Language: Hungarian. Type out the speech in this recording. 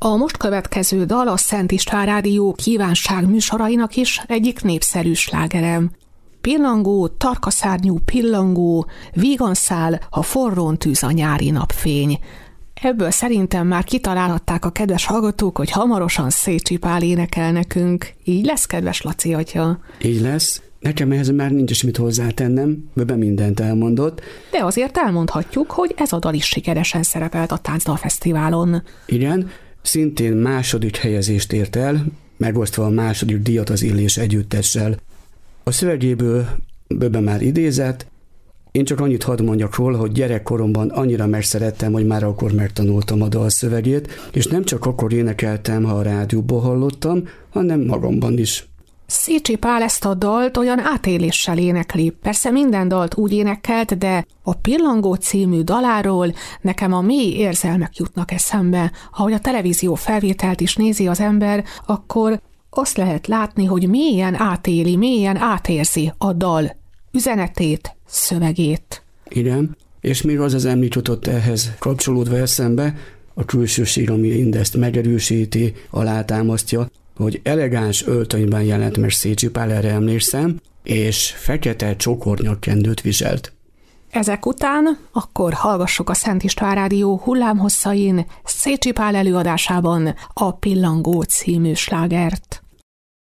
A most következő dal a Szent István Rádió kívánság műsorainak is egyik népszerű slágerem. Pillangó, tarkaszárnyú pillangó, vígan száll, ha forrón tűz a nyári napfény. Ebből szerintem már kitalálhatták a kedves hallgatók, hogy hamarosan Szécsi Pál énekel nekünk. Így lesz, kedves Laci atya? Így lesz. Nekem ehhez már nincs is mit hozzátennem, bőven mindent elmondott. De azért elmondhatjuk, hogy ez a dal is sikeresen szerepelt a Táncdalfesztiválon. Igen, szintén második helyezést ért el, megosztva a második díjat az Illés együttessel. A szövegéből bőven már idézett, én csak annyit hadd mondjak róla, hogy gyerekkoromban annyira megszerettem, hogy már akkor megtanultam a dal szövegét, és nem csak akkor énekeltem, ha a rádióból hallottam, hanem magamban is. Szécsi Pál ezt a dalt olyan átéléssel énekli. Persze minden dalt úgy énekelt, de a Pillangó című daláról nekem a mély érzelmek jutnak eszembe. Ahogy a televízió felvételt is nézi az ember, akkor azt lehet látni, hogy mélyen átéli, mélyen átérzi a dal üzenetét, szövegét. Igen, és még az említ jutott ehhez kapcsolódva eszembe, a külsőség, ami mindezt megerősíti, alátámasztja, hogy elegáns öltönyben jelent meg Szécsi Pál, erre emlékszem, és fekete csokornyakkendőt viselt. Ezek után akkor hallgassuk a Szent István Rádió hullámhosszain Szécsi Pál előadásában a Pillangó című slágert.